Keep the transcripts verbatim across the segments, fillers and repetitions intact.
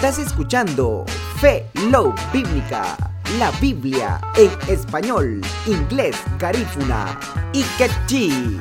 Estás escuchando Fe Love Bíblica, la Biblia en español, inglés, garífuna y quechí.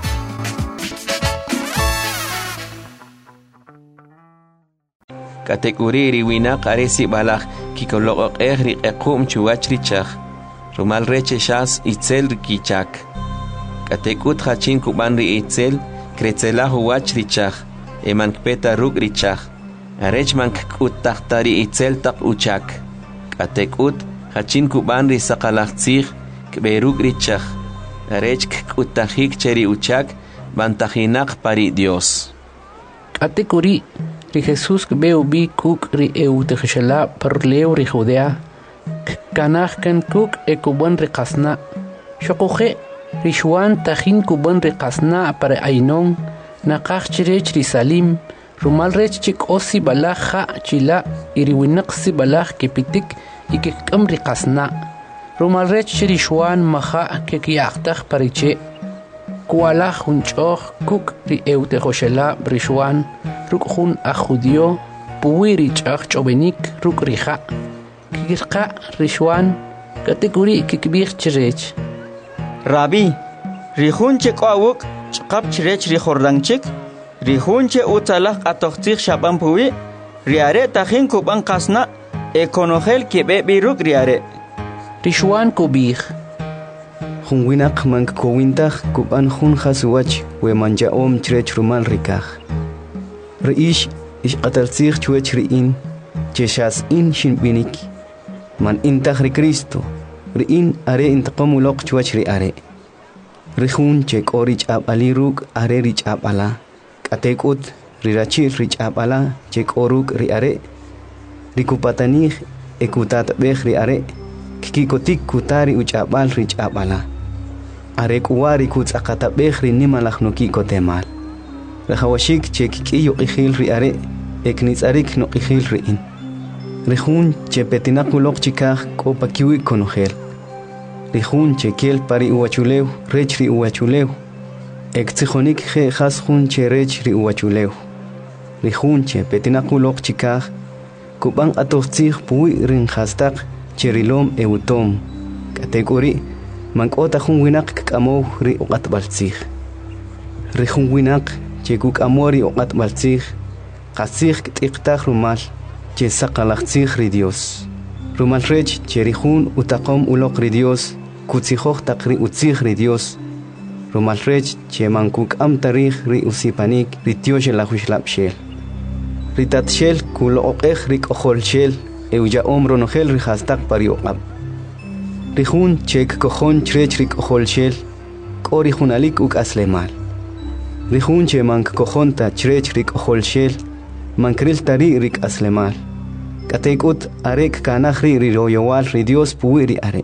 Katekuriri winak aresi balak kikolok ehri ekum chuachrichak rumal reche shas itzel kichak katekut hachin kubanri itzel kretzelahu wachrichak eman kpeta rukrichak arech man kut tahtari itzel tak uchak katekut hachin kubanri sakalaktzig kberukrichak arech kut tahik cheri uchak bantajinak pari Dios. Katekuri ri Jesús veo bi kuk ri eu te jeshala per leo ri Judea kanach kan kuk e kuban ri qasna shokoje ri Juan tajin kuban ri qasna para ainon naqach chirech ri Salim rumal rech chik osi balaja chila iri winaqsi balaj ke pitik y ke kam ri qasna rumal rech ri Juan maja ke kiaqtaj pariche kuala junchoh kuk ri eu te jeshala ri Juan ruk jun a judío puwiri chach chobenik ruk rija kirqa rishwan kategori kikbir chirech Rabbi rihun che qawuk chqab chirech ri jordangchik rihun che utalaq atoqtix shaban puwi riare tajin kuban qasna ekonogel kebe biruk riare rishwan kubir jun winaq mank kowintaj kuban jun khaswach we manja om chirech rumal rikaj Reish ish qatalsig chuech riin cheshas in shinbinik man intag ri Cristo riin are intaqamu loq chuech ri are rihun che qorich abaliruk are rich abala qatekut rirachi rich abala che qoruk ri are rikupatani ekutat beh ri are kikotik kutari uchabal rich abala are kuwari kutsaqata beh ri nimalaj noki kotemal Rehawashik che kikiyo qihil ri are eknitzarik no qihil riin Rihun che petinakulok chikaj ko pakiwi konogel Rihun che kel pari uwachulew rech ri uwachulew ektsijonik je khashun che rech ri uwachulew Rihun che petinakulok chikaj kuban atoxtzig puwi rin khastaq cherilom eutom kategori mankota jun winak kamo ri uqatbaltzig Rihun winak Chekuk amori oqat baltzig qasig tiqtaj rumal che saqalaqtzig ri Dios rumal rech cherihun utaqom uloq ri Dios kutzijoj taqri utzig ri Dios rumal rech che mankuk am tarij ri usipanik ri tiosh la hushlapshel ri tatshel kuloqej ri qojolshel euja omro nogel ri hastaq pari oqab rihun chek kojon chrech ri qojolshel qori hunalik uk aslemal Rihun che mank kojonta chrech rik ojolshel mankril tari rik aslemal katekut arek kanajri ri royowal ri Dios puwiri are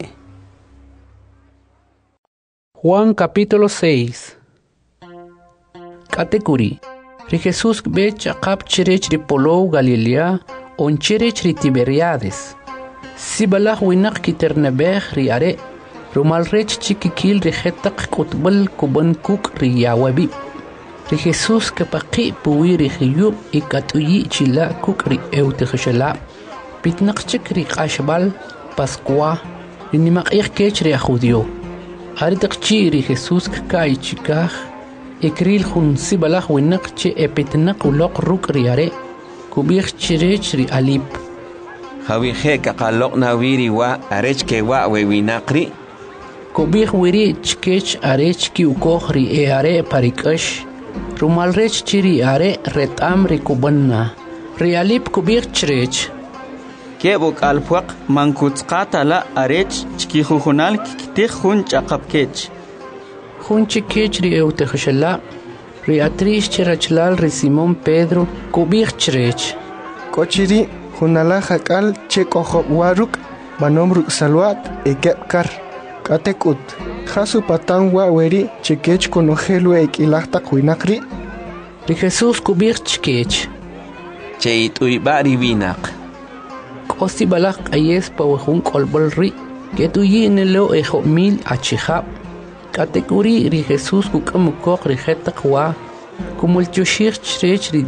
Juan capítulo seis Katekuri ri Jesús be chaqap chrech ri Polo Galilea on chrech ri Tiberiades sibalaj winaq kiternebej ri are rumal rech chikikil ri hetaq kutbal kuban kuk ri yawabi Ri Jesús kapaqi puwiri khiyub ikatuyi chila kukri eute khshala pitnaqchik ri qashbal pasqua ri nimaqih kech ri judío aritaqchi ri Jesús kai chikaj ikril khun sibalaj winaqchi epitnaq uloq ruk ri are kubih chirech ri alip Jawi je kaqaloq nawiri wa arech ke wa we winaqri kubih wiri chkech arech ki ukoj ri e are parikash Rumal rech chiri are retam ri kubanna Rialip kubir chrech Kebuk alpuaq mankutzqata la arech chkijujunal kiktij jun chaqapkech Jun chikech ri eute khshala ri atrish chirachlal ri Simón Pedro kubir chrech Kochiri junala hakal chekojob waruk banom ruk salwat ekepkar katekut Jasu patan wa weri chikech konogelu ekilahta kuinakri Ri Jesús kubir chkech Che ituibari winaq Kosi balak ayes pawajun kolbol ri Ketuyi nelo ejo mil achihab Katekuri ri Jesús kukamukok ri hetaq wa Kumul choshir chrech ri